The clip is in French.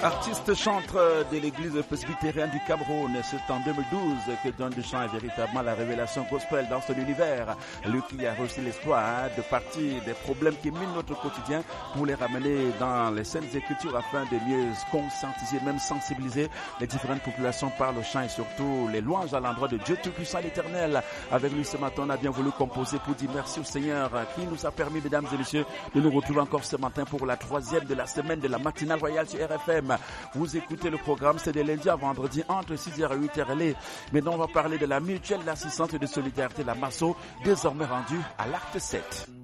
Artiste chantre de l'église presbytérienne du Cameroun, c'est en 2012 que Don Duchamp est véritablement la révélation gospel dans son univers. Lui qui a reçu l'espoir de partir des problèmes qui minent notre quotidien pour les ramener dans les saintes écritures afin de mieux conscientiser, même sensibiliser les différentes populations par le chant et surtout les louanges à l'endroit de Dieu Tout-Puissant l'Éternel. Avec lui ce matin, on a bien voulu composer pour dire merci au Seigneur qui nous a permis, mesdames et messieurs, de nous retrouver encore ce matin pour la 3e de la semaine de la matinale royale sur RFM. Vous écoutez le programme, c'est de lundi à vendredi entre 6h et 8h. Maintenant, on va parler de la mutuelle d'assistance et de solidarité, la MASSO, désormais rendue à l'acte 7.